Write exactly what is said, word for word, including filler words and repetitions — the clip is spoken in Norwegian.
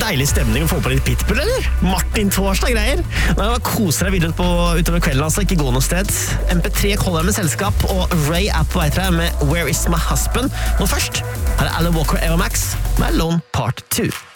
deilig stemning å få på litt pitbull, eller? Martin Torsdag greier. Nå koser deg videre på utover kvelden, altså. Ikke gå noe sted. M P tre Collar med selskap, og Ray er på vei til deg med Where is my husband? Nå først, her er Alan Walker Eva Max med Alone Part to.